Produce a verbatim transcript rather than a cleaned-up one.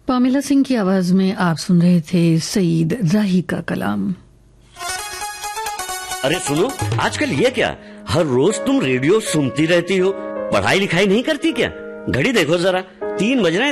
Pamela Singh की आवाज में आप सुन रहे थे सईद राही का कलाम। अरे सुनो, आजकल ये क्या, हर रोज तुम रेडियो सुनती रहती हो, पढ़ाई लिखाई नहीं करती क्या? घड़ी देखो जरा, तीन बज रहे हैं।